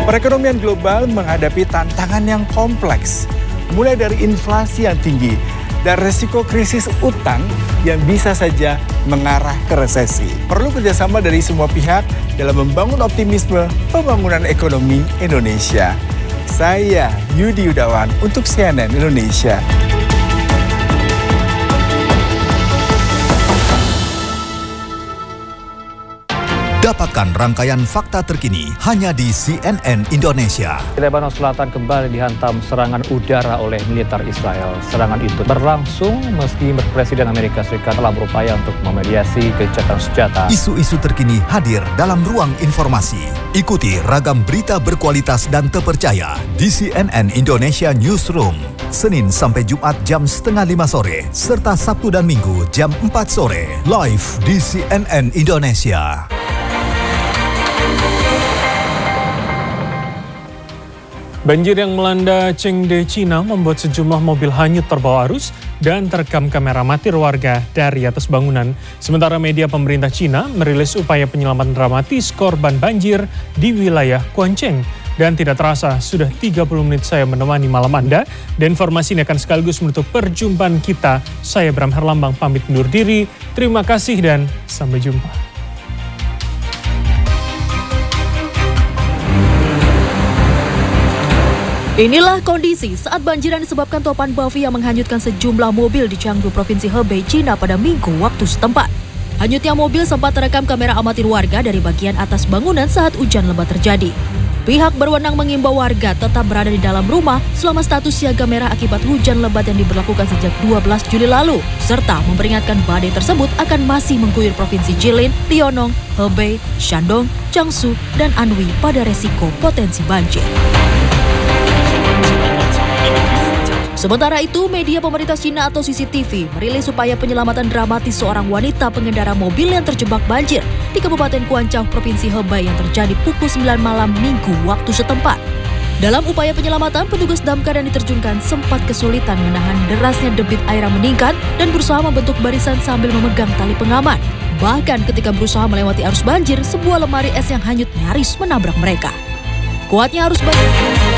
Perekonomian global menghadapi tantangan yang kompleks, mulai dari inflasi yang tinggi dan resiko krisis utang yang bisa saja mengarah ke resesi. Perlu kerjasama dari semua pihak dalam membangun optimisme pembangunan ekonomi Indonesia. Saya Yudi Yudawan untuk CNN Indonesia. Dapatkan rangkaian fakta terkini hanya di CNN Indonesia. Lebanon Selatan kembali dihantam serangan udara oleh militer Israel. Serangan itu berlangsung meski Presiden Amerika Serikat telah berupaya untuk memediasi gencatan senjata. Isu-isu terkini hadir dalam ruang informasi. Ikuti ragam berita berkualitas dan terpercaya di CNN Indonesia Newsroom. Senin sampai Jumat jam 4:30 sore, serta Sabtu dan Minggu jam 4 sore. Live di CNN Indonesia. Banjir yang melanda Chengde, Cina membuat sejumlah mobil hanyut terbawa arus dan terekam kamera amatir warga dari atas bangunan. Sementara media pemerintah Cina merilis upaya penyelamatan dramatis korban banjir di wilayah Quancheng. Dan tidak terasa, sudah 30 menit saya menemani malam Anda. Dan informasi ini akan sekaligus menutup perjumpaan kita. Saya Bram Herlambang pamit undur diri. Terima kasih dan sampai jumpa. Inilah kondisi saat banjir yang disebabkan topan Baofi yang menghanyutkan sejumlah mobil di Chengdu, Provinsi Hebei, Cina pada Minggu waktu setempat. Hanyutnya mobil sempat terekam kamera amatir warga dari bagian atas bangunan saat hujan lebat terjadi. Pihak berwenang mengimbau warga tetap berada di dalam rumah selama status siaga merah akibat hujan lebat yang diberlakukan sejak 12 Juli lalu, serta memperingatkan badai tersebut akan masih mengguyur Provinsi Jilin, Liaoning, Hebei, Shandong, Jiangsu, dan Anhui pada resiko potensi banjir. Sementara itu, media pemerintah Cina atau CCTV merilis upaya penyelamatan dramatis seorang wanita pengendara mobil yang terjebak banjir di Kabupaten Quancheng, Provinsi Hebei yang terjadi pukul 9 malam Minggu waktu setempat. Dalam upaya penyelamatan, petugas damkar yang diterjunkan sempat kesulitan menahan derasnya debit air yang meningkat dan berusaha membentuk barisan sambil memegang tali pengaman. Bahkan ketika berusaha melewati arus banjir, sebuah lemari es yang hanyut nyaris menabrak mereka. Kuatnya arus banjir